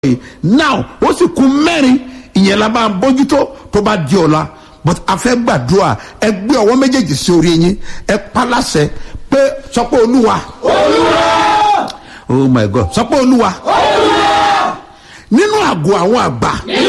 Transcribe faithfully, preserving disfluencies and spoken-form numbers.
now ó sì kù mẹ́rin ìyẹn la máa bójútó tó bá di ọ̀la but a fẹ́ gbàdúrà ẹ gbé ọwọ́ méjèèjì sí orí yín ẹ paláṣẹ pé sọ pé olúwa Olúwa. oh my god sọ pé olúwa Olúwa. nínú àgọ́ àwọn àgbà Nínú